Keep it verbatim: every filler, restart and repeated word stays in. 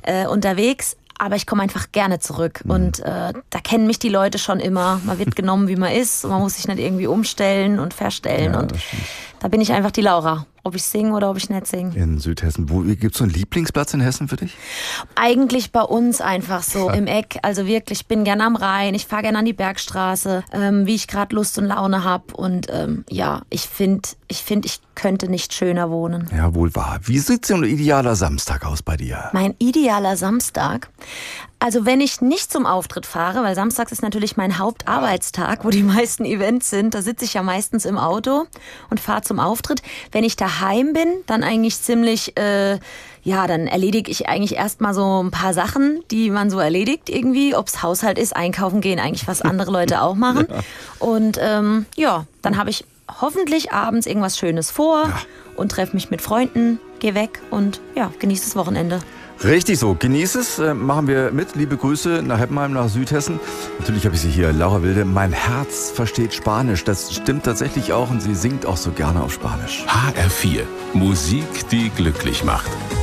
äh, unterwegs. Aber ich komme einfach gerne zurück. Mhm. Und äh, da kennen mich die Leute schon immer. Man wird genommen, wie man ist. Und man muss sich nicht irgendwie umstellen und verstellen. Ja, und da bin ich einfach die Laura. Ob ich singe oder ob ich nicht singe. In Südhessen. Wo gibt es so einen Lieblingsplatz in Hessen für dich? Eigentlich bei uns einfach so im Eck. Also wirklich, ich bin gerne am Rhein. Ich fahre gerne an die Bergstraße, ähm, wie ich gerade Lust und Laune habe. Und ähm, ja, ich finde, ich, find, ich könnte nicht schöner wohnen. Ja, wohl wahr. Wie sieht so ein idealer Samstag aus bei dir? Mein idealer Samstag? Also wenn ich nicht zum Auftritt fahre, weil samstags ist natürlich mein Hauptarbeitstag, wo die meisten Events sind, da sitze ich ja meistens im Auto und fahre zum Auftritt. Wenn ich daheim bin, dann eigentlich ziemlich, äh, ja, dann erledige ich eigentlich erstmal so ein paar Sachen, die man so erledigt irgendwie. Ob's Haushalt ist, einkaufen gehen, eigentlich was andere Leute auch machen. Ja. Und ähm, ja, dann habe ich hoffentlich abends irgendwas Schönes vor ja. und treffe mich mit Freunden, gehe weg und ja, genieße das Wochenende. Richtig so. Genieß es. Äh, machen wir mit. Liebe Grüße nach Heppenheim, nach Südhessen. Natürlich habe ich sie hier. Laura Wilde. Mein Herz versteht Spanisch. Das stimmt tatsächlich auch und sie singt auch so gerne auf Spanisch. H R vier. Musik, die glücklich macht.